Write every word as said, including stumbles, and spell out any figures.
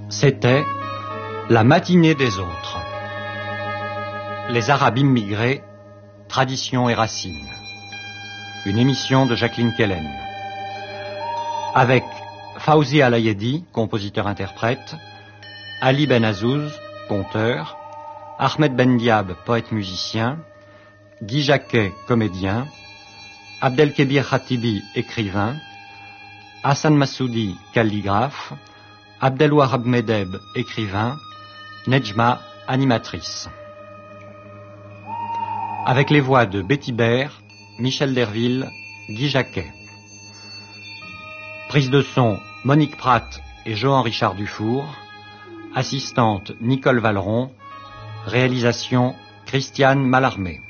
C'était la matinée des autres. Les Arabes immigrés, traditions et racines. Une émission de Jacqueline Kellen. Avec Fawzi Al-Ayedi, compositeur-interprète, Ali Ben Azouz, conteur, Ahmed Ben Diab, poète-musicien, Guy Jacquet, comédien, Abdelkébir Khatibi, écrivain, Hassan Massoudi, calligraphe, Abdelwahab Medeb, écrivain, Nejma, animatrice. Avec les voix de Betty Baird, Michel Derville, Guy Jacquet. Prise de son, Monique Pratt et Jean-Richard Dufour. Assistante, Nicole Valeron. Réalisation, Christiane Mallarmé.